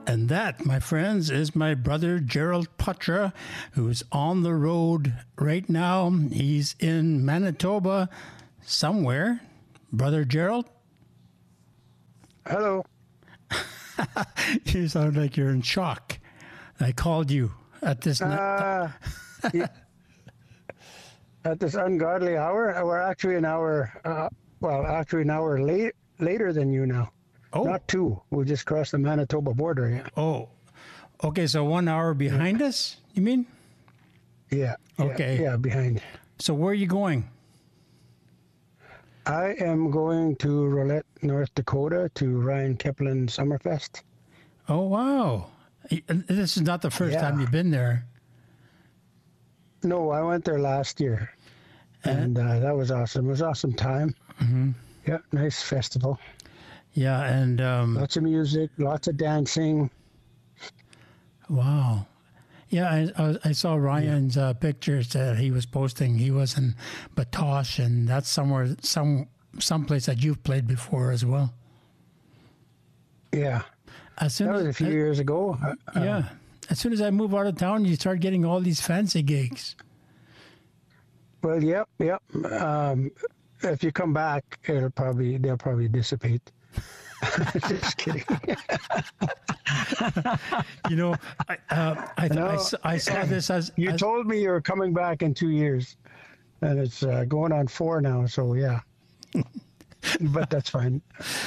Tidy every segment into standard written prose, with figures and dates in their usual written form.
And that, my friends, is my brother Gerald Putra, who's on the road right now. He's in Manitoba somewhere. Brother Gerald? Hello. You sound like you're in shock. I called you at this Yeah. At this ungodly hour. We're actually an hour, later than you now. Oh. Not 2. We just crossed the Manitoba border. Yeah. Oh, okay. So 1 hour behind us, you mean? Yeah. Okay. Yeah, behind. So where are you going? I am going to Rolette, North Dakota, to Ryan Kepler Summerfest. Oh, wow. This is not the first time you've been there. No, I went there last year, and that was awesome. It was an awesome time. Mm-hmm. Yeah, nice festival. Yeah, and lots of music, lots of dancing. Wow. Yeah, I saw Ryan's pictures that he was posting. He was in Batoche, and that's somewhere, someplace that you've played before as well. Yeah. That was a few years ago. Yeah. As soon as I move out of town, you start getting all these fancy gigs. Well, yep. If you come back, they'll probably dissipate. Just kidding. I saw this as you told me you were coming back in 2 years, and it's going on 4 now. So yeah, but that's fine.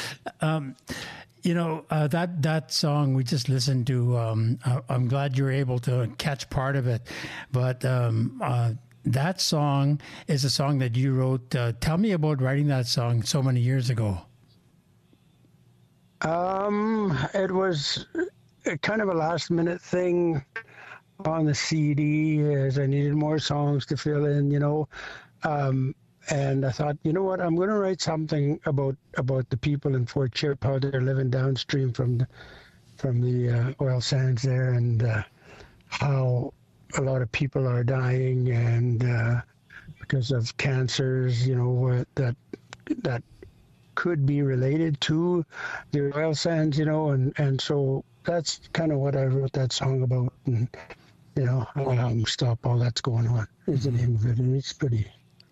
That song we just listened to. I'm glad you were able to catch part of it, but that song is a song that you wrote. Tell me about writing that song so many years ago. It was kind of a last minute thing on the CD as I needed more songs to fill in, and I thought, you know what, I'm going to write something about the people in Fort Chip, how they're living downstream from the oil sands there, and how a lot of people are dying and because of cancers, that could be related to the oil sands, and so that's kind of what I wrote that song about. And, Stop All That's Going On is the name of it, and it's pretty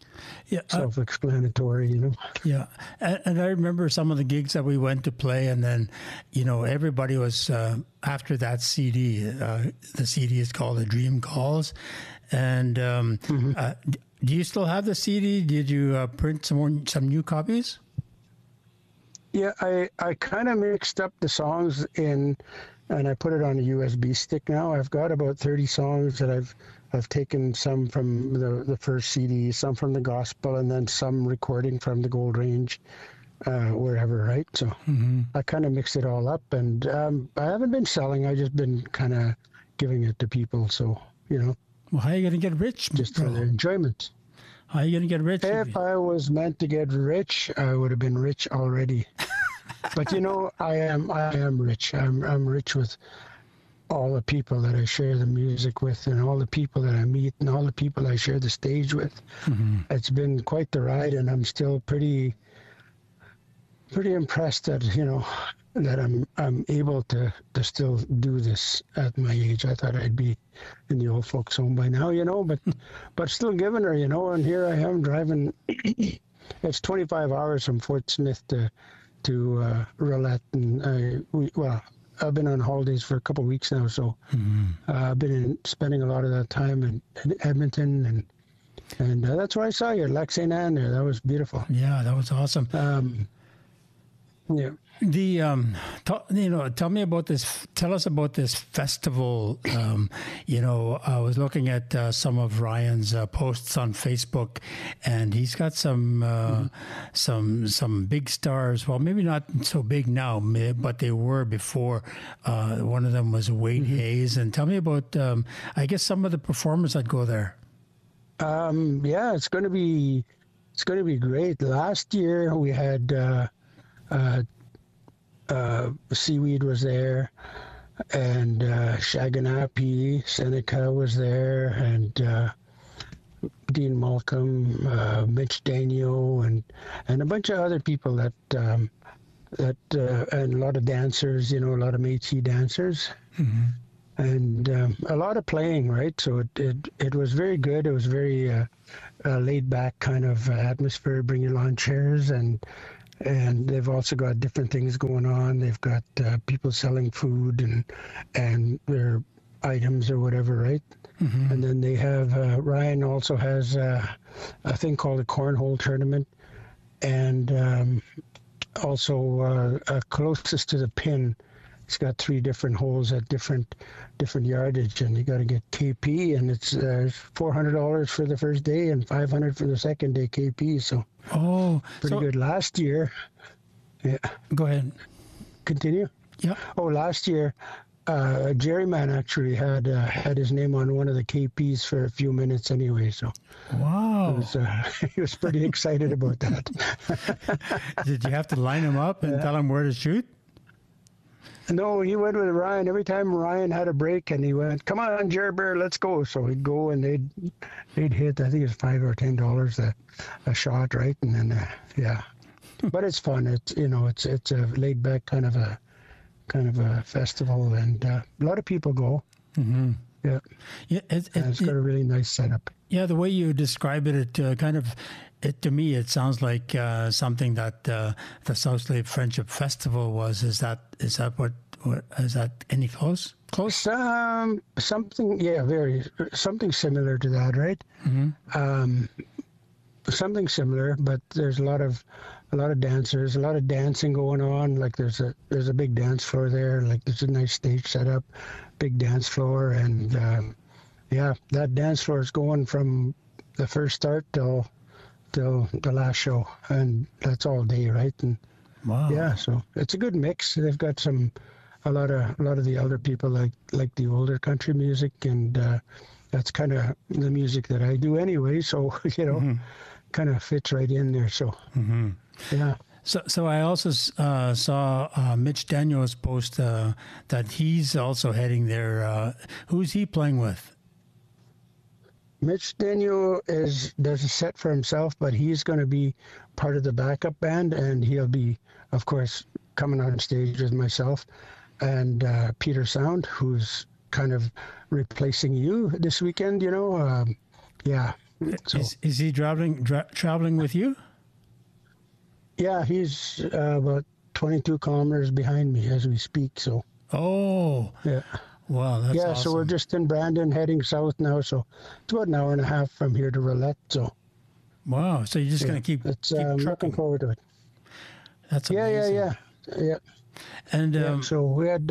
self-explanatory, Yeah, and I remember some of the gigs that we went to play, and then, everybody was, after that CD, the CD is called A Dream Calls, and do you still have the CD? Did you print some new copies? Yeah, I kind of mixed up the songs and I put it on a USB stick now. I've got about 30 songs that I've taken some from the first CD, some from the gospel, and then some recording from the Gold Range, wherever, right? So I kind of mixed it all up, and I haven't been selling. I've just been kind of giving it to people, so, Well, how are you going to get rich? Just for their enjoyment. How are you going to get rich? If I was meant to get rich, I would have been rich already. But I am rich. I'm rich with all the people that I share the music with, and all the people that I meet, and all the people I share the stage with. It's been quite the ride, and I'm still pretty impressed that that I'm able to still do this at my age. I thought I'd be in the old folks home by now, but still giving her, and here I am driving. It's 25 hours from Fort Smith to Rolette, and I've been on holidays for a couple of weeks now, so I've been spending a lot of that time in Edmonton, and that's where I saw you, Lac St. Anne there. That was beautiful. Yeah, that was awesome. Yeah. Tell me about this. Tell us about this festival. I was looking at some of Ryan's posts on Facebook, and he's got some big stars. Well, maybe not so big now, but they were before. One of them was Wade Hayes. And tell me about, I guess, some of the performers that go there. Yeah, it's going to be great. Last year we had. Seaweed was there, and Shaganappi, Seneca was there, and Dean Malcolm, Mitch Danio, and a bunch of other people that that and a lot of dancers, a lot of Métis dancers, and a lot of playing, right? So it was very good. It was very laid back kind of atmosphere. Bring your lawn chairs, and they've also got different things going on. They've got people selling food and their items or whatever, right? And then they have Ryan also has a thing called a cornhole tournament, and also closest to the pin. It's got 3 different holes at different yardage, and you got to get KP, and it's $400 for the first day and $500 for the second day KP. So pretty good. Last year, yeah. Go ahead. Continue. Yeah. Oh, last year, Jerryman actually had his name on one of the KPs for a few minutes anyway. So wow, he was pretty excited about that. Did you have to line him up and tell him where to shoot? No, he went with Ryan. Every time Ryan had a break, and he went, "Come on, Jerry Bear, let's go." So he'd go, and they'd hit. I think it's $5 or $10 a shot, right? And then yeah, but it's fun. It's it's a laid back kind of a festival, and a lot of people go. Mm-hmm. Yeah, it's got a really nice setup. Yeah, the way you describe it, to me, it sounds like something that the South Slave Friendship Festival was. Is that what is that any close? Something, yeah, something similar to that, right? Mm-hmm. Something similar, but there's a lot of dancers, a lot of dancing going on. Like there's a big dance floor there. Like there's a nice stage set up, big dance floor, and yeah, that dance floor is going from the first start till the last show, and that's all day, right? And wow, yeah, so it's a good mix. They've got a lot of the older people like the older country music, and that's kind of the music that I do anyway. So kind of fits right in there. So yeah. So I also saw Mitch Daniels post that he's also heading there. Who's he playing with? Mitch Daniel does a set for himself, but he's going to be part of the backup band, and he'll be, of course, coming on stage with myself and Peter Sound, who's kind of replacing you this weekend. Yeah. So, is he traveling with you? Yeah, he's about 22 kilometers behind me as we speak. So. Oh. Yeah. Wow, that's awesome. So we're just in Brandon, heading south now. So it's about an hour and a half from here to Rolette. So. Wow. So you're just going to keep. I'm looking forward to it. That's amazing. Yeah. And so we had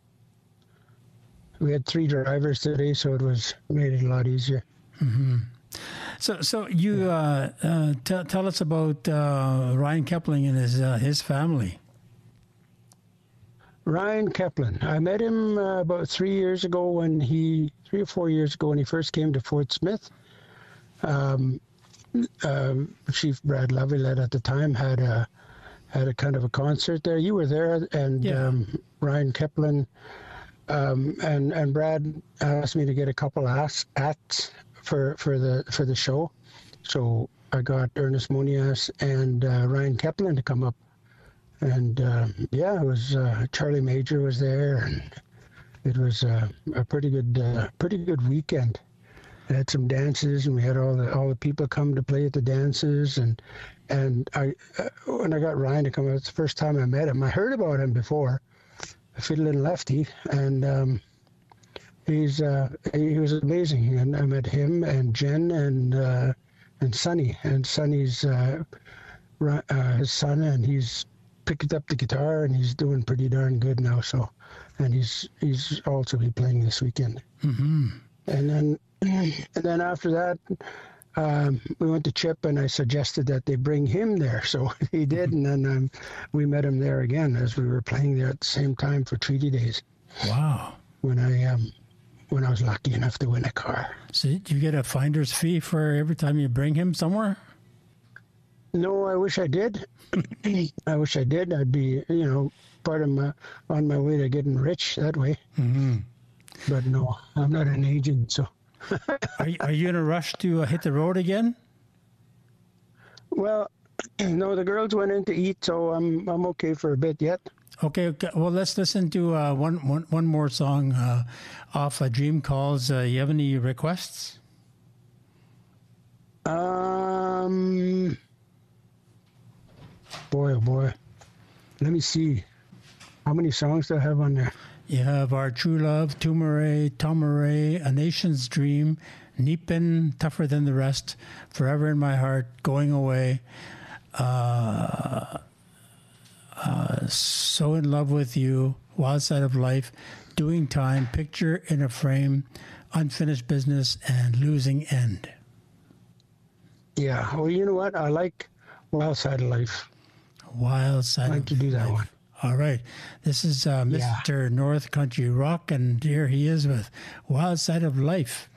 3 drivers today, so it made it a lot easier. Mm-hmm. So you tell us about Ryan Kepling and his family. Ryan Kepling. I met him about 3 years ago 3 or 4 years ago when he first came to Fort Smith. Chief Brad Laviolette at the time had a kind of a concert there. You were there, and yeah. Ryan Kepling and Brad asked me to get a couple acts for the show. So I got Ernest Monias and Ryan Kepling to come up. And it was Charlie Major was there, and it was a pretty good weekend. We had some dances, and we had all the people come to play at the dances. And I when I got Ryan to come out, it's the first time I met him. I heard about him before, Fiddlin' Lefty, and he was amazing. And I met him and Jen and Sonny, and Sonny's his son, and he's picked up the guitar, and he's doing pretty darn good now. So, and he's also be playing this weekend. Mm-hmm. And then after that, we went to Chip, and I suggested that they bring him there. So he did, and then we met him there again as we were playing there at the same time for Treaty Days. Wow! When I was lucky enough to win a car. So do you get a finder's fee for every time you bring him somewhere? No, I wish I did. I wish I did. I'd be, part of on my way to getting rich that way. Mm-hmm. But no, I'm not an agent, so. Are you in a rush to hit the road again? Well, No, the girls went in to eat, so I'm okay for a bit yet. Okay. Well, let's listen to one more song off Dream Calls. You have any requests? Boy, oh boy. Let me see. How many songs do I have on there? You have Our True Love, Tomaray, A Nation's Dream, Neepin, Tougher Than the Rest, Forever in My Heart, Going Away, So in Love with You, Wild Side of Life, Doing Time, Picture in a Frame, Unfinished Business, and Losing End. Yeah. Well, you know what? I like Wild Side of Life. Wild Side of Life. I like to do that one. All right. This is Mr. North Country Rock, and here he is with Wild Side of Life.